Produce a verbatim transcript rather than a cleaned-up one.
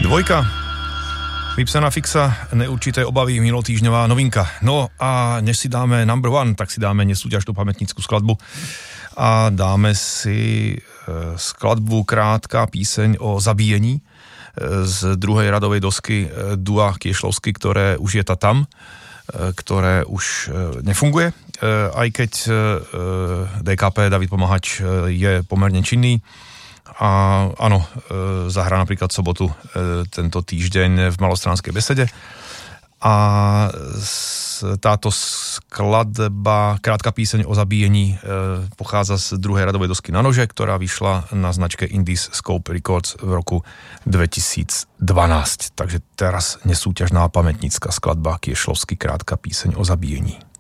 Dvojka. Vypsaná fixa, neurčité obavy, minulotýždňová novinka. No a než si dáme number one, tak si dáme nesúťažnú pamätnícku skladbu a dáme si skladbu Krátka píseň o zabíjení z druhej radovej dosky Dua Kiešlovsky, ktoré už je ta tam, ktoré už nefunguje, aj keď dé ká pé David Pomahač je pomerne činný. A áno, zahrá napríklad sobotu tento týždeň v Malostránskej besede. A táto skladba, Krátka píseň o zabíjení, pochádza z druhej radovej dosky Na nože, ktorá vyšla na značke Indies Scope Records v roku dvetisícdvanásť. Takže teraz nesúťažná pamätnícka skladba Kiešlovsky, Krátka píseň o zabíjení.